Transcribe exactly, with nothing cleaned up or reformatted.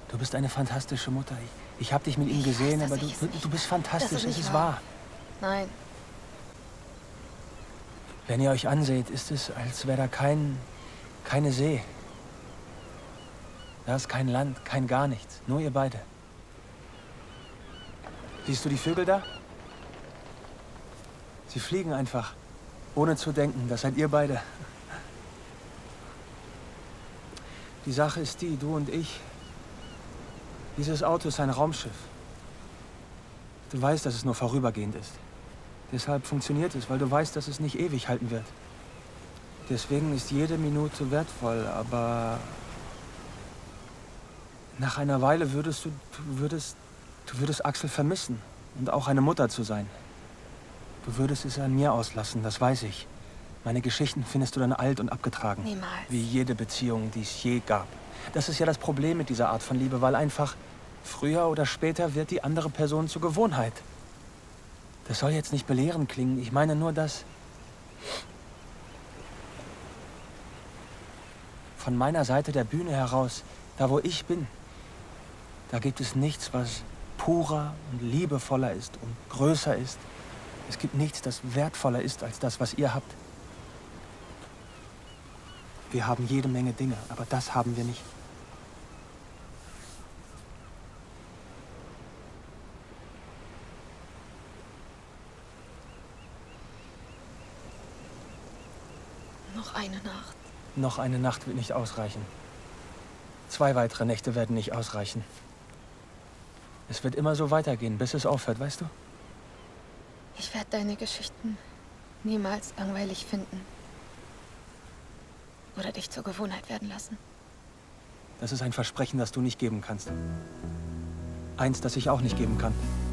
Du bist eine fantastische Mutter. Ich, ich habe dich mit ihm gesehen, weiß, aber du, du, du bist fantastisch. Es ist wahr. Nein. Wenn ihr euch anseht, ist es, als wäre da kein, keine See. Da ist kein Land, kein gar nichts. Nur ihr beide. Siehst du die Vögel da? Sie fliegen einfach, ohne zu denken. Das seid ihr beide. Die Sache ist die, du und ich. Dieses Auto ist ein Raumschiff. Du weißt, dass es nur vorübergehend ist. Deshalb funktioniert es, weil du weißt, dass es nicht ewig halten wird. Deswegen ist jede Minute wertvoll, aber nach einer Weile würdest du, du würdest, du würdest Axel vermissen und auch eine Mutter zu sein. Du würdest es an mir auslassen, das weiß ich. Meine Geschichten findest du dann alt und abgetragen. Niemals. Wie jede Beziehung, die es je gab. Das ist ja das Problem mit dieser Art von Liebe, weil einfach früher oder später wird die andere Person zur Gewohnheit. Das soll jetzt nicht belehrend klingen. Ich meine nur, dass von meiner Seite der Bühne heraus, da wo ich bin, da gibt es nichts, was purer und liebevoller ist und größer ist. Es gibt nichts, das wertvoller ist als das, was ihr habt. Wir haben jede Menge Dinge, aber das haben wir nicht. Noch eine Nacht. Noch eine Nacht wird nicht ausreichen. Zwei weitere Nächte werden nicht ausreichen. Es wird immer so weitergehen, bis es aufhört, weißt du? Ich werde deine Geschichten niemals langweilig finden. Oder dich zur Gewohnheit werden lassen. Das ist ein Versprechen, das du nicht geben kannst. Eins, das ich auch nicht geben kann.